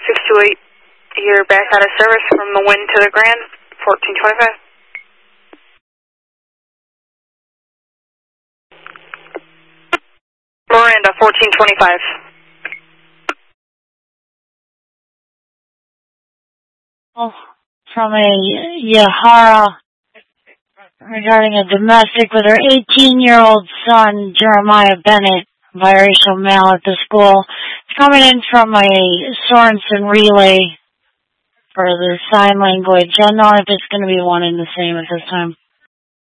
628, you're back out of service from the Wind to the Grand, 1425. Miranda, 1425. From a Yahara regarding a domestic with her 18-year-old son, Jeremiah Bennett, biracial male at the school. Coming in from a Sorensen relay for the sign language. Unknown if it's going to be one and the same at this time.